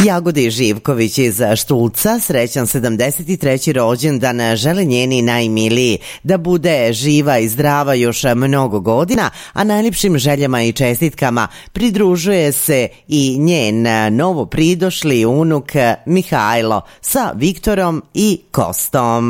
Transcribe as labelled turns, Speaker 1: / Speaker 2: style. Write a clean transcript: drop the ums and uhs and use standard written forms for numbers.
Speaker 1: Jagodi Živković iz Štulca srećan 73. rođendan žele njeni najmiliji, da bude živa i zdrava još mnogo godina, a najljepšim željama i čestitkama pridružuje se i njen novo pridošli unuk Mihajlo sa Viktorom i Kostom.